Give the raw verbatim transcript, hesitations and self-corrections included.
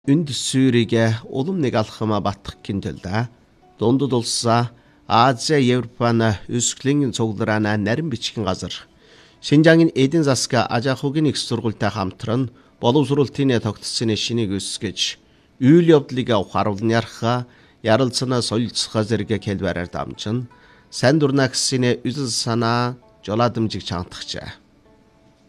Үнд Сүүригэ улам нэг алхама батгах гинтэлдэ. Дундад улсаа Азия, Европана өсглийн цуглараана нарийн бичгийн газар. Шинжаагийн эдийн засаг ажаахугийн их сургуультай хамтран боловсруулалтын тогтцооны шинийг өсгөж, үйл явдлыг ухааруулн ярха, ярилцсанаа солилцох зэрэг хэлбэрээр дамжин, сайн дурнаа гэсний үзэл санаа жолоодомжиг чангатгчээ.